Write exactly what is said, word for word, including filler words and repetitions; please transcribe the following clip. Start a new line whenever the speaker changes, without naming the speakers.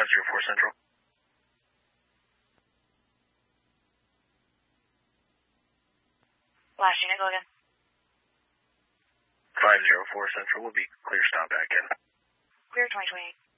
zero four Central.
Last unit, go again.
five zero four Central will be clear, stop back in.
Clear twenty twenty-eight.